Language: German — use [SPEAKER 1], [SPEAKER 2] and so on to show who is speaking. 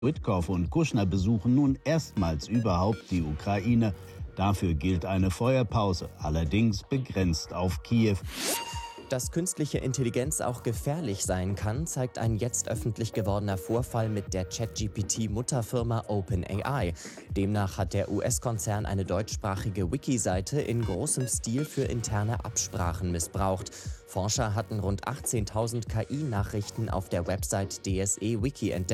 [SPEAKER 1] Witkow und Kushner besuchen nun erstmals überhaupt die Ukraine. Dafür gilt eine Feuerpause, allerdings begrenzt auf Kiew.
[SPEAKER 2] Dass künstliche Intelligenz auch gefährlich sein kann, zeigt ein jetzt öffentlich gewordener Vorfall mit der ChatGPT-Mutterfirma OpenAI. Demnach hat der US-Konzern eine deutschsprachige Wiki-Seite in großem Stil für interne Absprachen missbraucht. Forscher hatten rund 18.000 KI-Nachrichten auf der Website DSE Wiki entdeckt.